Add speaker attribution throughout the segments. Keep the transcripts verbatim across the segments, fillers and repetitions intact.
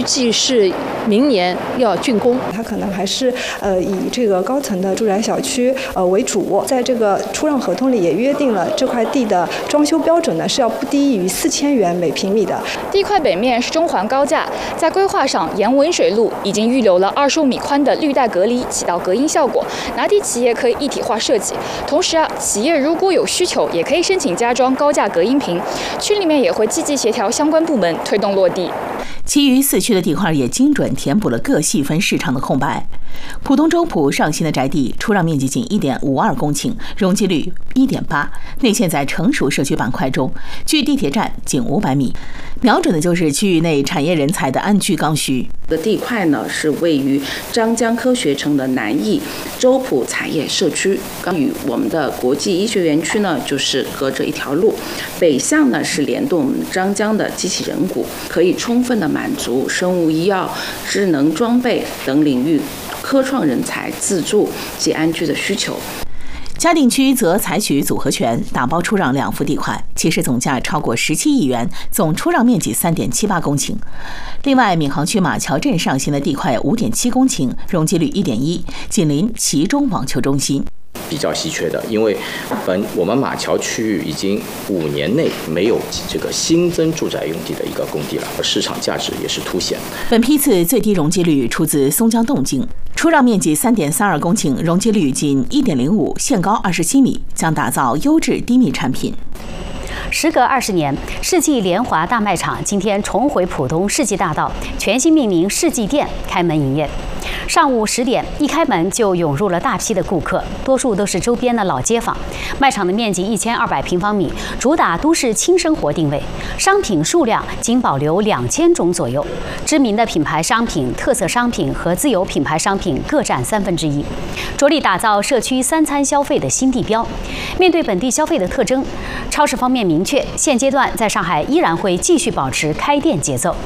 Speaker 1: 计是明年要竣工。
Speaker 2: 它可能还是呃以这个高层的住宅小区呃为主，在这个出让合同里也约定了这块地的装修标准呢是要不低于四千元每平米的。
Speaker 3: 地块北面是中环高架，在规划上沿文水路已经预留了二十五米宽的绿带隔离，起到隔音效果。拿地企业可以一体化设计，同时啊，企业如果有需求，也可以申请加装高架隔音屏。区里面也会积极协调相关部门推动落地。
Speaker 4: 其余四区的地块也精准填补了各细分市场的空白。浦东周浦上新的宅地出让面积仅 一点五二公顷，容积率 一点八， 内嵌在成熟社区板块中，距地铁站仅五百米，瞄准的就是区域内产业人才的安居刚需。
Speaker 5: 这个地块呢是位于张江科学城的南翼周浦产业社区，与我们的国际医学园区呢就是隔着一条路，北向呢是联动张江的机器人股，可以充分的满足生物医药、智能装备等领域科创人才自住及安居的需求。
Speaker 4: 嘉定区则采取组合拳，打包出让两幅地块，其实总价超过十七亿元，总出让面积 三点七八公顷。另外，闵行区马桥镇上新的地块 五点七公顷，容积率 一点一， 紧邻其中网球中心。
Speaker 6: 比较稀缺的，因为本我们马桥区域已经五年内没有这个新增住宅用地的一个供地了，而市场价值也是凸显。
Speaker 4: 本批次最低容积率出自松江动静，出让面积 三点三二公顷，容积率仅 一点零五， 限高二十七米，将打造优质低密产品。
Speaker 7: 时隔二十年，世纪联华大卖场今天重回浦东世纪大道，全新命名世纪店开门营业。上午十点一开门就涌入了大批的顾客，多数都是周边的老街坊。卖场的面积一千二百平方米，主打都市轻生活定位，商品数量仅保留两千种左右。知名的品牌商品、特色商品和自有品牌商品各占三分之一，着力打造社区三餐消费的新地标。面对本地消费的特征，超市方面明确，现阶段在上海依然会继续保持开店节奏。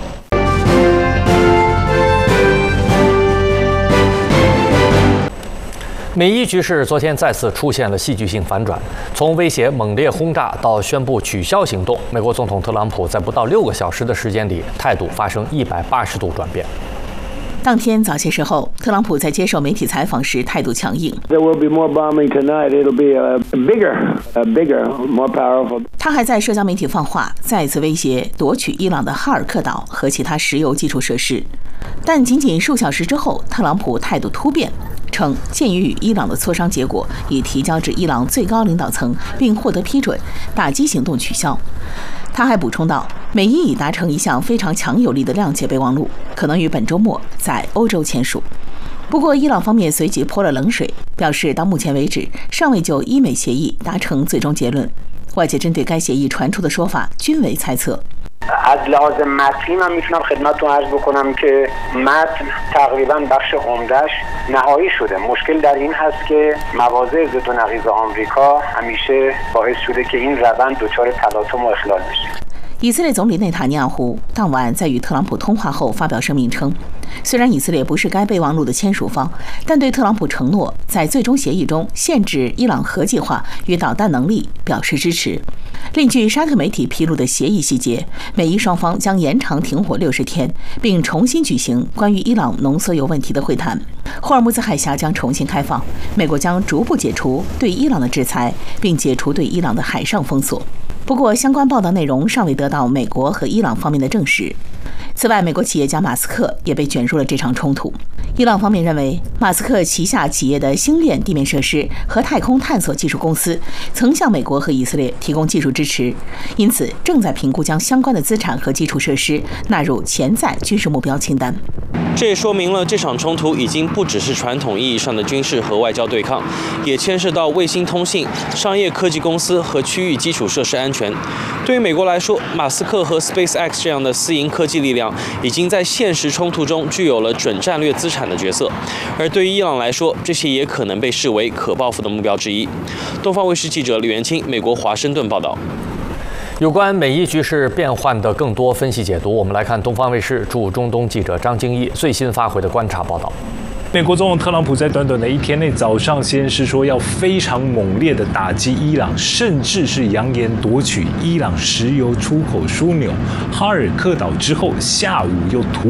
Speaker 8: 美伊局势昨天再次出现了戏剧性反转，从威胁猛烈轰炸到宣布取消行动，美国总统特朗普在不到六个小时的时间里，态度发生一百八十度转变。
Speaker 4: 当天早些时候，特朗普在接受媒体采访时态度强硬。
Speaker 9: There will be more bombing tonight. It'll be a bigger, a bigger, more powerful.
Speaker 4: 他还在社交媒体放话，再次威胁夺取伊朗的哈尔克岛和其他石油基础设施。但仅仅数小时之后，特朗普态度突变，称鉴于与伊朗的磋商结果已提交至伊朗最高领导层并获得批准，打击行动取消。他还补充道，美伊已达成一项非常强有力的谅解备忘录，可能于本周末在欧洲签署。不过，伊朗方面随即泼了冷水，表示到目前为止尚未就伊美协议达成最终结论。外界针对该协议传出的说法均为猜测。
Speaker 10: از لحاظ متنی من میتونم خدمتتون عرض بکنم که متن تقریبا بخش عمدهش نهایی شده. مشکل در این هست که مواضع ضد و نقیض آمریکا همیشه باعث شده که این روند دچار تلاطم و اخلال بشه.
Speaker 4: 以色列总理内塔尼亚胡当晚在与特朗普通话后发表声明称，虽然以色列不是该备忘录的签署方，但对特朗普承诺在最终协议中限制伊朗核计划与导弹能力表示支持。另据沙特媒体披露的协议细节，美伊双方将延长停火六十天，并重新举行关于伊朗浓缩铀问题的会谈。霍尔木兹海峡将重新开放，美国将逐步解除对伊朗的制裁，并解除对伊朗的海上封锁。不过，相关报道内容尚未得到美国和伊朗方面的证实。此外，美国企业家马斯克也被卷入了这场冲突。伊朗方面认为，马斯克旗下企业的星链地面设施和太空探索技术公司曾向美国和以色列提供技术支持，因此正在评估将相关的资产和基础设施纳入潜在军事目标清单。
Speaker 11: 这也说明了这场冲突已经不只是传统意义上的军事和外交对抗，也牵涉到卫星通信、商业科技公司和区域基础设施安全。对于美国来说，马斯克和 SpaceX 这样的私营科技力量已经在现实冲突中具有了准战略资产的角色，而对于伊朗来说，这些也可能被视为可报复的目标之一。东方卫视记者李元清，美国华盛顿报道。
Speaker 8: 有关美伊局势变幻的更多分析解读，我们来看东方卫视驻中东记者张京一最新发回的观察报道。
Speaker 12: 美国总统特朗普在短短的一天内，早上先是说要非常猛烈的打击伊朗，甚至是扬言夺取伊朗石油出口枢纽哈尔克岛，之后下午又突